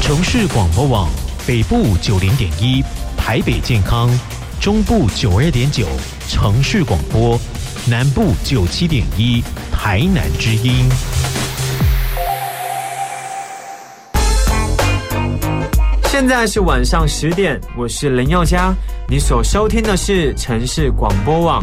城市广播网北部90.1，台北健康，中部92.9，城市广播，南部97.1，台南之音。 现在是晚上10点，我是林宥嘉，你所收听的是城市广播网。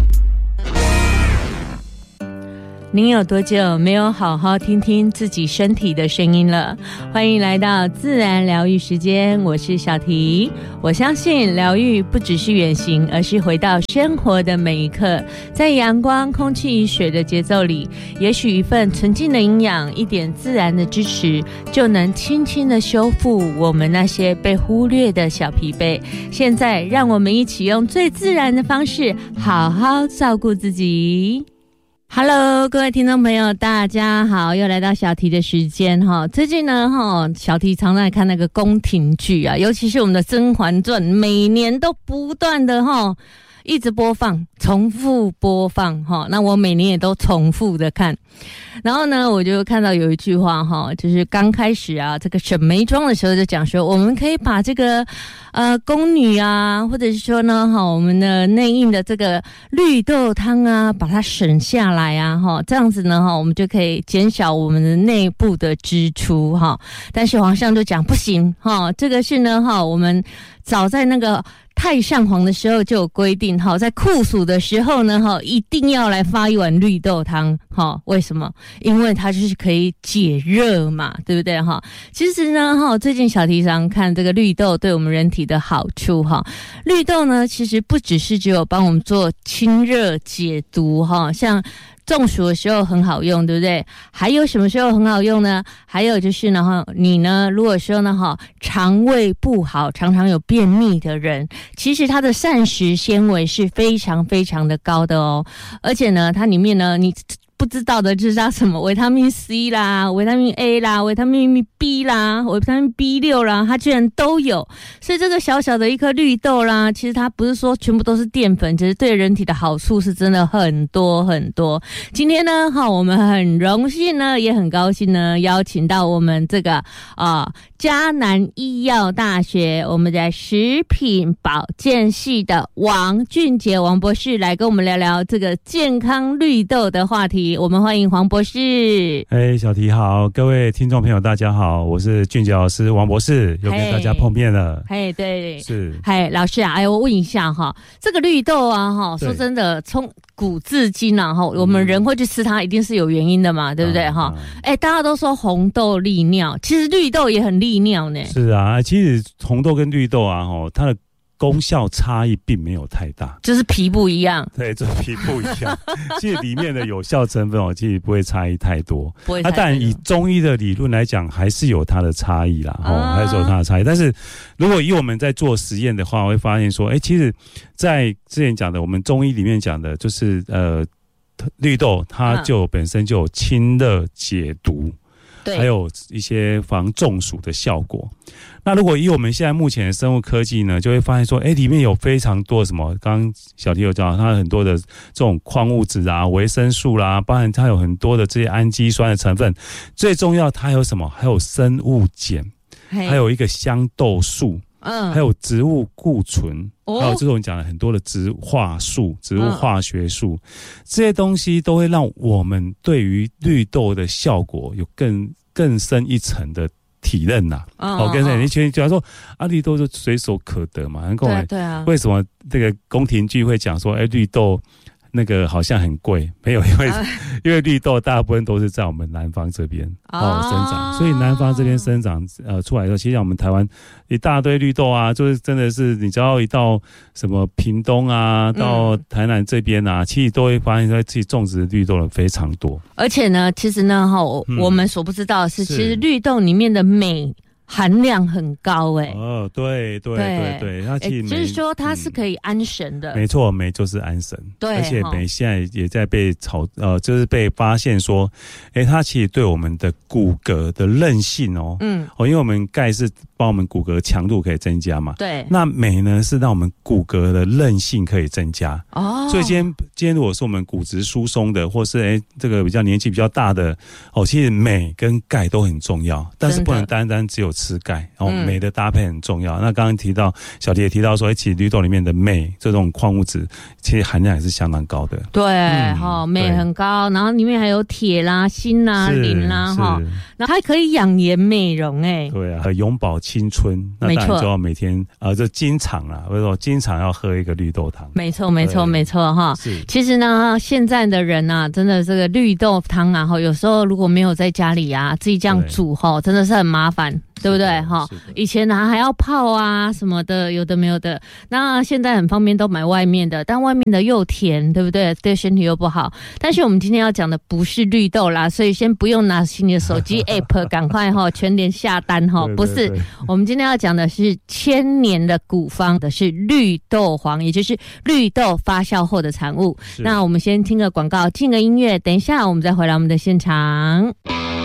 您有多久没有好好听听自己身体的声音了？欢迎来到自然疗愈时间，我是小提。我相信疗愈不只是远行，而是回到生活的每一刻，在阳光、空气、水的节奏里，也许一份纯净的营养，一点自然的支持，就能轻轻的修复我们那些被忽略的小疲惫。现在让我们一起用最自然的方式，好好照顾自己。Hello， 各位听众朋友，大家好，又来到小提的时间哈。最近呢，小提常在看那个宫廷剧啊，尤其是我们的《甄嬛传》，每年都不断的一直播放，重复播放那我每年也都重复的看。然后呢，我就看到有一句话就是刚开始啊，这个沈眉庄的时候就讲说，我们可以把这个宫女啊，或者是说呢我们的内应的这个绿豆汤啊，把它省下来啊这样子呢我们就可以减少我们的内部的支出但是皇上就讲不行这个是呢我们早在那个太上皇的时候就有规定在酷暑的时候呢一定要来发一碗绿豆汤为什么？因为它就是可以解热嘛，对不对其实呢最近小提常看这个绿豆对我们人体的好处绿豆呢其实不只是只有帮我们做清热解毒像中暑的时候很好用，对不对？还有什么时候很好用呢？还有就是呢你呢如果说呢肠胃不好，常常有便秘的人，其实它的膳食纤维是非常非常的高的哦，而且呢它里面呢你不知道的就是它什么维他命 C 啦、维他命 A 啦、维他命 B 啦、维他命 B6 啦，它居然都有。所以这个小小的一颗绿豆啦，其实它不是说全部都是淀粉，其实对人体的好处是真的很多很多。今天呢我们很荣幸呢，也很高兴呢，邀请到我们这个嘉南医药大学我们的食品保健系的王俊杰王博士来跟我们聊聊这个健康绿豆的话题。我们欢迎黄博士。 小提好，各位听众朋友大家好，我是俊杰老师王博士，又跟大家碰面了。 对， 是。 老师啊，我问一下这个绿豆啊说真的从古至今啊我们人会去吃它一定是有原因的嘛，对不对大家都说红豆利尿，其实绿豆也很利尿呢。 是啊，其实红豆跟绿豆啊它的功效差异并没有太大， 就是皮不一样。 对，就是皮不一样。其实里面的有效成分其实不会差异太多。但以中医的理论来讲，还是有它的差异啦，还是有它的差异。但是如果以我们在做实验的话，会发现说，其实在之前讲的，我们中医里面讲的就是绿豆它就本身就有清热解毒。还有一些防中暑的效果。那如果以我们现在目前的生物科技呢，就会发现说，里面有非常多什么，刚刚小提有讲到，它有很多的这种矿物质啊、维生素啦，包含它有很多的这些氨基酸的成分。最重要，它有什么？还有生物碱，还有一个香豆素。还有植物固醇，还有这种讲了很多的植物化素、植物化学素，这些东西都会让我们对于绿豆的效果有更深一层的体认呐。跟着你觉得说绿豆就随手可得嘛， 对啊。 为什么这个宫廷剧会讲说，绿豆那个好像很贵？没有，因为绿豆大部分都是在我们南方这边生长，所以南方这边生长出来的时候，其实像我们台湾一大堆绿豆啊，就是真的是你只要一到什么屏东啊，到台南这边啊，其实都会发现说自己种植的绿豆的非常多。 而且呢，其实呢我们所不知道的是，其实绿豆里面的镁含量很高对，它其实就是说它是可以安神的。 没错，镁就是安神。对，而且镁现在也在被就是被发现说，它其实对我们的骨骼的韧性因为我们钙是帮我们骨骼强度可以增加嘛，对，那镁呢是让我们骨骼的韧性可以增加所以今天如果是我们骨质疏松的，或是这个比较年纪比较大的其实镁跟钙都很重要，但是不能单单只有吃钙镁的搭配很重要。那刚刚提到小迪也提到说，其实绿豆里面的镁这种矿物质，其实含量也是相当高的。 对，镁很高，然后里面还有铁啦、锌啦、磷啦，然后还可以养颜美容， 对啊，永葆青春。那当然就要每天就经常啦，或者说经常要喝一个绿豆汤。 没错哈。其实呢，现在的人啊，真的这个绿豆汤啊，有时候如果没有在家里啊自己这样煮真的是很麻烦。对不对以前还要泡啊什么的，有的没有的。那现在很方便，都买外面的，但外面的又甜，对不对？对身体又不好。但是我们今天要讲的不是绿豆啦，所以先不用拿起你的手机 app 赶快全连下单不是。我们今天要讲的是1000年的古方的是绿豆黄，也就是绿豆发酵后的产物。那我们先听个广告，进个音乐，等一下我们再回来我们的现场。